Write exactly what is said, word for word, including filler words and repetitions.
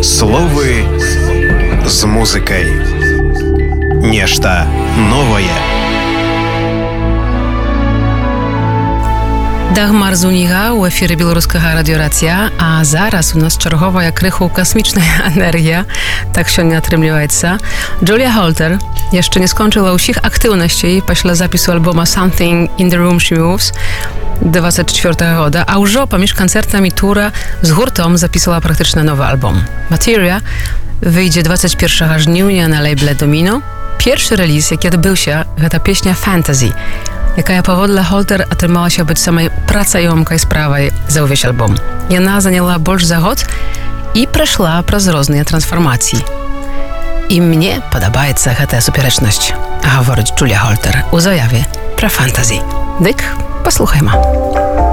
Словы з музыкай. Нешта новае. Дагмар Зуніга ў эфіры беларускага радыёрацыя, а зараз у нас чарговая крыху касмічная энергія, так сёння атрымліваецца. Julia Holter яшчэ не скончыла ўсіх актыўнасцей пасля запісу альбома Something in the Room She Moves двадцять чвёртага года, а ўжо паміж канцэртамі тура з гуртом запісала практычна новы альбом. Materia wyjdzie двадцять першага жніўня на лейбле Domino. Pierwszy release, jaki odbył-się, гэта песня Fantasy, якая паводле Holter атрымалася быць самай працаёмкай справай за ўвесь альбом. Яна заняла больш за год і прайшла праз розныя трансфармацыі. І мне падабаецца гэтая супярэчнасць, гаворыць Julia Holter у заяве пра Fantasy. Дык, паслухайма.